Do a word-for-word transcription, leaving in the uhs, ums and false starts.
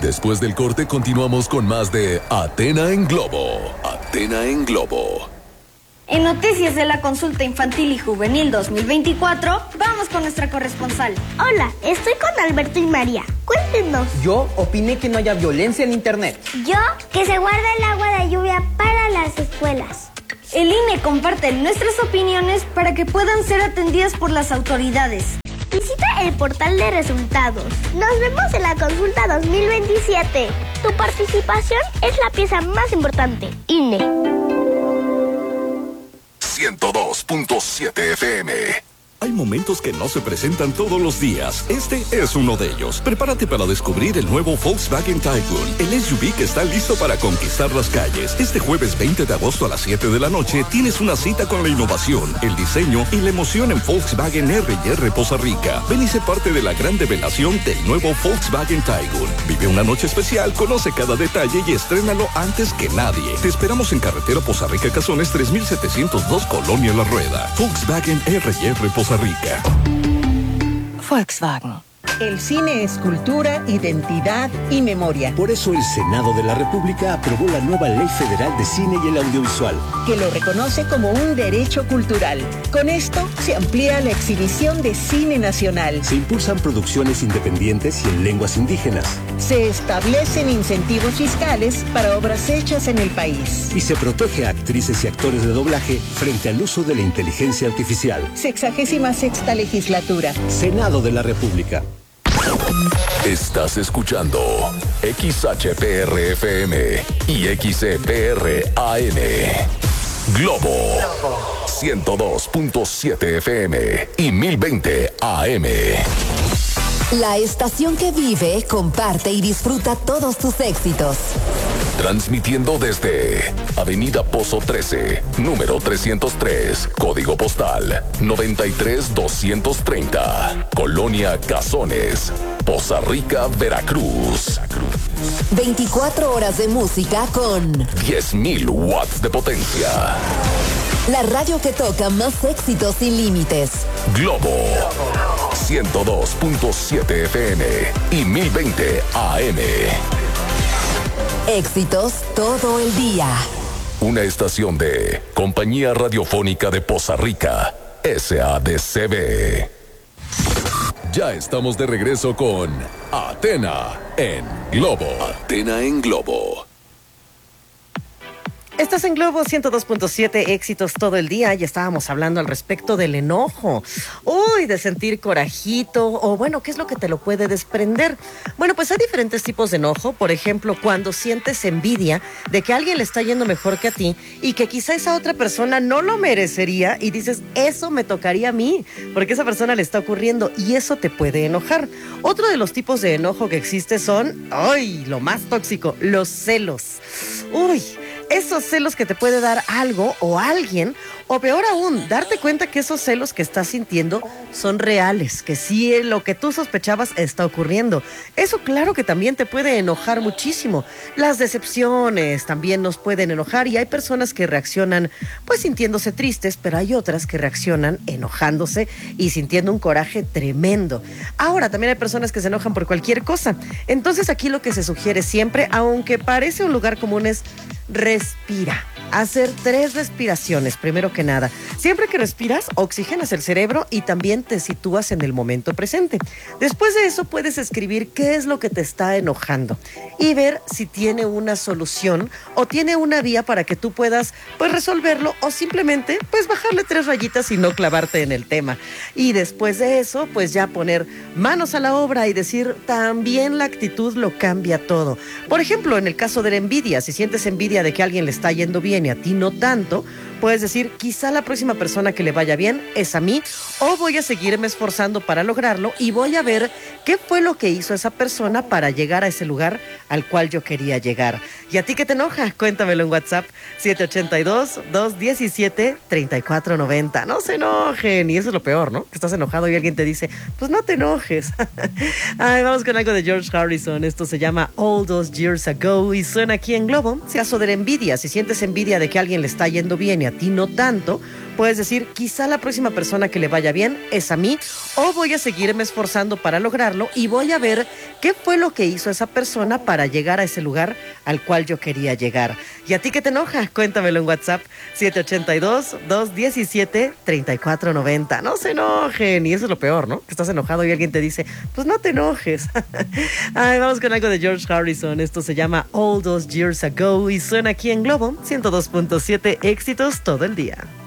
Después del corte continuamos con más de Athena en Globo. Athena en Globo. En Noticias de la Consulta Infantil y Juvenil dos mil veinticuatro, vamos con nuestra corresponsal. Hola, estoy con Alberto y María. Cuéntenos. Yo opiné que no haya violencia en internet. Yo, que se guarda el agua de lluvia para las escuelas. El I N E comparte nuestras opiniones para que puedan ser atendidas por las autoridades. Visita el portal de resultados. Nos vemos en la consulta dos mil veintisiete. Tu participación es la pieza más importante. I N E. ciento dos punto siete F M. Hay momentos que no se presentan todos los días. Este es uno de ellos. Prepárate para descubrir el nuevo Volkswagen Tiguan, el S U V que está listo para conquistar las calles. Este jueves veinte de agosto a las siete de la noche tienes una cita con la innovación, el diseño y la emoción en Volkswagen R y R Poza Rica. Ven y sé parte de la gran revelación del nuevo Volkswagen Tiguan. Vive una noche especial, conoce cada detalle y estrénalo antes que nadie. Te esperamos en carretera Poza Rica Cazones tres mil setecientos dos Colonia La Rueda. Volkswagen R y R Poza Rica. Volkswagen. El cine es cultura, identidad y memoria. Por eso el Senado de la República aprobó la nueva Ley Federal de Cine y el Audiovisual, que lo reconoce como un derecho cultural. Con esto se amplía la exhibición de cine nacional. Se impulsan producciones independientes y en lenguas indígenas. Se establecen incentivos fiscales para obras hechas en el país. Y se protege a actrices y actores de doblaje frente al uso de la inteligencia artificial. Sexagésima sexta legislatura. Senado de la República. Estás escuchando X H P R F M y X E P R A N. Globo ciento dos punto siete F M y mil veinte A M. La estación que vive, comparte y disfruta todos tus éxitos. Transmitiendo desde Avenida Pozo trece, número trescientos tres, código postal noventa y tres doscientos treinta, Colonia Cazones, Poza Rica, Veracruz. veinticuatro horas de música con diez mil watts de potencia. La radio que toca más éxitos sin límites. Globo ciento dos punto siete F M y mil veinte A M. Éxitos todo el día. Una estación de Compañía Radiofónica de Poza Rica, S A D C B. Ya estamos de regreso con Athena en Globo. Athena en Globo. Estás en Globo ciento dos punto siete, éxitos todo el día. Ya estábamos hablando al respecto del enojo. Uy, de sentir corajito. O bueno, ¿qué es lo que te lo puede desprender? Bueno, pues hay diferentes tipos de enojo. Por ejemplo, cuando sientes envidia de que a alguien le está yendo mejor que a ti y que quizá esa otra persona no lo merecería y dices, eso me tocaría a mí, porque esa persona le está ocurriendo y eso te puede enojar. Otro de los tipos de enojo que existe son, ¡ay!, lo más tóxico, los celos. Uy, esos celos que te puede dar algo o alguien, o peor aún, darte cuenta que esos celos que estás sintiendo son reales, que sí lo que tú sospechabas está ocurriendo. Eso claro que también te puede enojar muchísimo. Las decepciones también nos pueden enojar y hay personas que reaccionan pues sintiéndose tristes, pero hay otras que reaccionan enojándose y sintiendo un coraje tremendo. Ahora, también hay personas que se enojan por cualquier cosa. Entonces aquí lo que se sugiere siempre, aunque parece un lugar común, es respira. Hacer tres respiraciones, primero que nada. Siempre que respiras, oxigenas el cerebro y también te sitúas en el momento presente. Después de eso, puedes escribir qué es lo que te está enojando y ver si tiene una solución o tiene una vía para que tú puedas, pues, resolverlo o simplemente, pues, bajarle tres rayitas y no clavarte en el tema. Y después de eso, pues, ya poner manos a la obra y decir, también la actitud lo cambia todo. Por ejemplo, en el caso de la envidia, si sientes envidia de que a alguien le está yendo bien y a ti no tanto, puedes decir, quizá la próxima persona que le vaya bien es a mí, o voy a seguirme esforzando para lograrlo y voy a ver qué fue lo que hizo esa persona para llegar a ese lugar al cual yo quería llegar. ¿Y a ti qué te enoja? Cuéntamelo en WhatsApp, siete ocho dos, dos uno siete, tres cuatro nueve cero. No se enojen, y eso es lo peor, ¿no? Que estás enojado y alguien te dice, pues no te enojes. Ay, vamos con algo de George Harrison. Esto se llama All Those Years Ago y suena aquí en Globo. Caso de la envidia, si sientes envidia de que a alguien le está yendo bien y a ti no tanto, Puedes decir, quizá la próxima persona que le vaya bien es a mí, o voy a seguirme esforzando para lograrlo y voy a ver qué fue lo que hizo esa persona para llegar a ese lugar al cual yo quería llegar. ¿Y a ti qué te enoja? Cuéntamelo en WhatsApp, siete ocho dos, dos uno siete, tres cuatro nueve cero. No se enojen, y eso es lo peor, ¿no? Que estás enojado y alguien te dice, pues no te enojes. Ay, vamos con algo de George Harrison. Esto se llama All Those Years Ago y suena aquí en Globo ciento dos punto siete, éxitos todo el día.